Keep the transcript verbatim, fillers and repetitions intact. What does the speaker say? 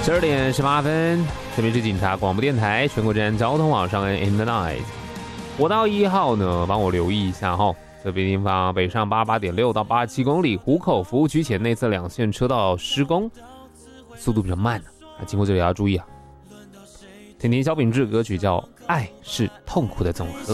十二点十八分，这边是警察广播电台全国治安交通网上 in the night。国道一号呢，帮我留意一下哈，这边地方北上八十八点六到八十七公里，湖口服务区前内侧两线车道施工，速度比较慢啊，经过这里要注意啊。听听萧秉治歌曲叫《爱是痛苦的总和》。